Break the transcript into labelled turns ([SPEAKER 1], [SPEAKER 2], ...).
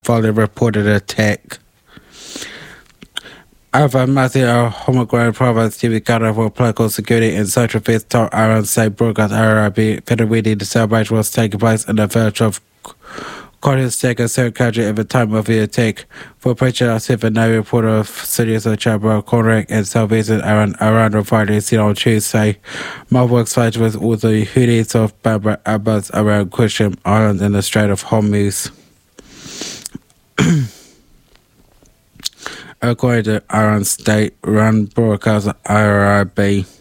[SPEAKER 1] following reported attack. Over Matthew Homegrown Province, Jimmy Carter for political security and social affairs told Iran state broadcast Arabic federal meeting the celebration was taking place in the village of Korea's second third country at the time of the attack. For President Asif and no reporter of Syria's Chamber Korak and southeastern Iran reported seen on Tuesday. Multiple fights with all the Houthis of Babar Abbas around Qushm Island in the Strait of Hormuz. According to Iran state-run broadcaster IRIB.